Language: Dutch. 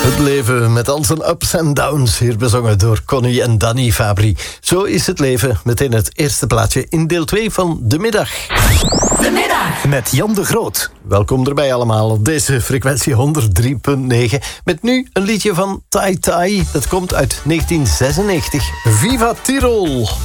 Het leven met al zijn ups en downs, hier bezongen door Connie en Danny Fabri. Zo is het leven, meteen het eerste plaatje in deel 2 van De Middag. De Middag met Jan de Groot. Welkom erbij allemaal op deze frequentie 103.9. Met nu een liedje van Tai Tai, dat komt uit 1996. Viva Tirol!